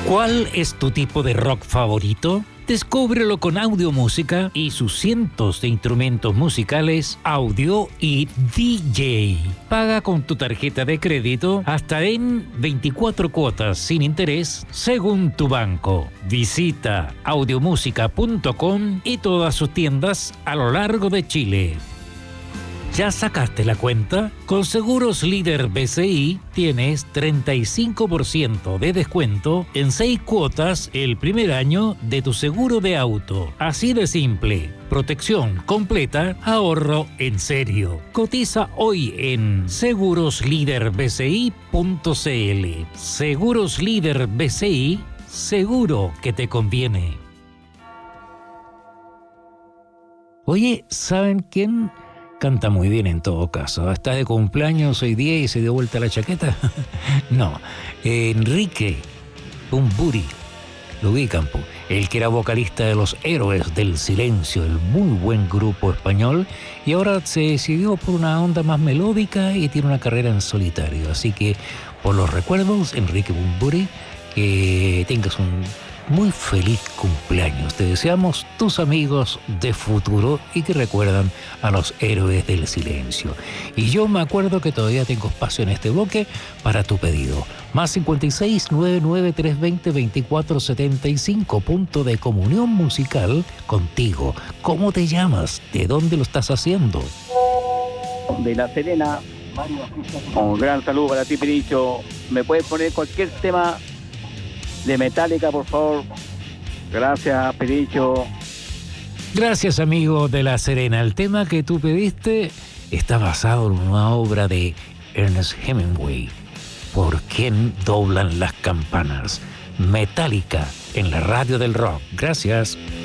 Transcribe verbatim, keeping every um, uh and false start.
¿Cuál es tu tipo de rock favorito? Descúbrelo con Audiomúsica y sus cientos de instrumentos musicales, audio y D J. Paga con tu tarjeta de crédito hasta en veinticuatro cuotas sin interés según tu banco. Visita audiomúsica punto com y todas sus tiendas a lo largo de Chile. ¿Ya sacaste la cuenta? Con Seguros Líder B C I tienes treinta y cinco por ciento de descuento en seis cuotas el primer año de tu seguro de auto. Así de simple. Protección completa, ahorro en serio. Cotiza hoy en seguros líder b c i punto c l. Seguros Líder B C I, seguro que te conviene. Oye, ¿saben quién canta muy bien en todo caso? Está de cumpleaños hoy día y se dio vuelta la chaqueta. No, Enrique Bunbury, lo ubican, po. El que era vocalista de Los Héroes del Silencio, el muy buen grupo español, y ahora se decidió por una onda más melódica y tiene una carrera en solitario. Así que, por los recuerdos, Enrique Bunbury, que tengas un muy feliz cumpleaños. Te deseamos tus amigos de futuro y que recuerdan a Los Héroes del Silencio. Y yo me acuerdo que todavía tengo espacio en este bloque para tu pedido. Más cincuenta y seis, noventa y nueve, trescientos veinte, veinticuatro setenta y cinco. Punto de comunión musical contigo. ¿Cómo te llamas? ¿De dónde lo estás haciendo? De La Serena. Un gran saludo para ti, Piricho. ¿Me puedes poner cualquier tema de Metallica, por favor? Gracias, Piricho. Gracias, amigo de La Serena. El tema que tú pediste está basado en una obra de Ernest Hemingway. ¿Por quién doblan las campanas? Metallica en la radio del rock. Gracias.